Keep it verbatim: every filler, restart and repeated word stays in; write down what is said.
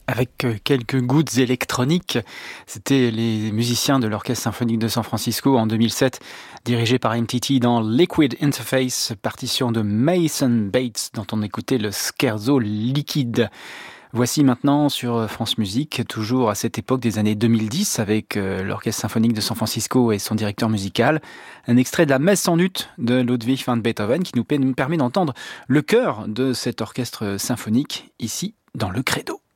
Avec euh, quelques gouttes électroniques. C'était les musiciens de l'Orchestre symphonique de San Francisco en deux mille sept, dirigé par M T T dans Liquid Interface, partition de Mason Bates, dont on écoutait le scherzo liquide. Voici maintenant sur France Musique, toujours à cette époque des années deux mille dix, avec euh, l'Orchestre symphonique de San Francisco et son directeur musical, un extrait de la Messe en ut de Ludwig van Beethoven qui nous permet d'entendre le cœur de cet orchestre symphonique ici dans le Credo.